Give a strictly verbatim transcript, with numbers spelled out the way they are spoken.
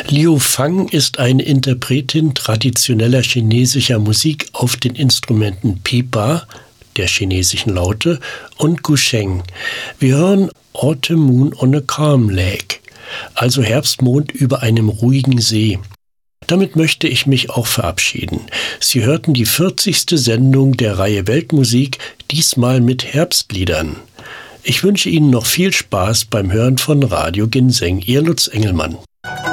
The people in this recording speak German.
Liu Fang ist eine Interpretin traditioneller chinesischer Musik auf den Instrumenten Pipa, der chinesischen Laute, und Gusheng. Wir hören Autumn Moon on a Calm Lake, also Herbstmond über einem ruhigen See. Damit möchte ich mich auch verabschieden. Sie hörten die vierzigste Sendung der Reihe Weltmusik, diesmal mit Herbstliedern. Ich wünsche Ihnen noch viel Spaß beim Hören von Radio Ginseng. Ihr Lutz Engelmann.